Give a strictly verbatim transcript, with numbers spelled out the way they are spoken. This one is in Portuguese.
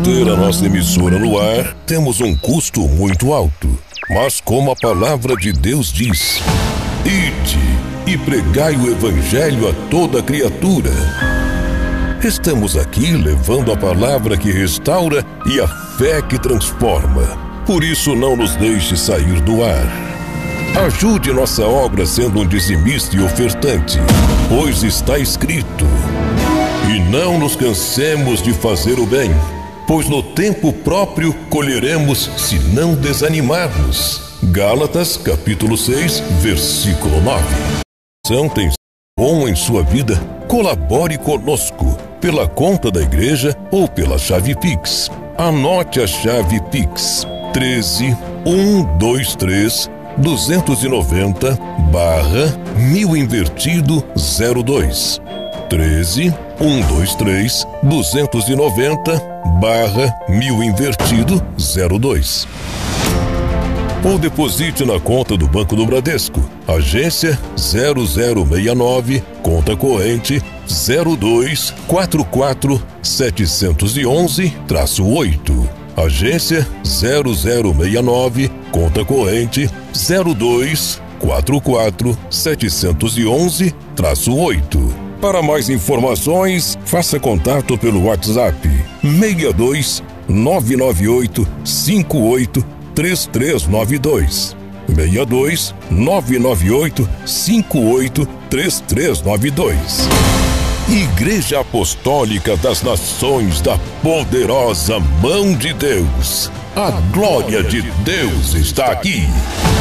manter a nossa emissora no ar, temos um custo muito alto. Mas como a palavra de Deus diz: ide e pregai o evangelho a toda criatura. Estamos aqui levando a palavra que restaura e a fé que transforma. Por isso não nos deixe sair do ar. Ajude nossa obra sendo um dizimista e ofertante, pois está escrito: e não nos cansemos de fazer o bem, pois no tempo próprio colheremos se não desanimarmos. Gálatas capítulo seis, versículo nove. São tem bom em sua vida? Colabore conosco pela conta da igreja ou pela chave Pix. Anote a chave Pix: treze, cento e vinte e três, duzentos e noventa, barra mil invertido zero dois. treze, cento e vinte e três, duzentos e noventa, barra mil invertido zero dois. Ou deposite na conta do Banco do Bradesco, agência zero zero seis nove, conta corrente zero dois quatro quatro sete um um oito. Agência zero zero seis nove, conta corrente zero dois quatro quatro sete um um oito. Para mais informações, faça contato pelo WhatsApp seis dois nove nove oito cinco oito três três nove dois. seis dois nove nove oito cinco oito três três nove dois. Igreja Apostólica das Nações da Poderosa Mão de Deus. A glória de Deus está aqui.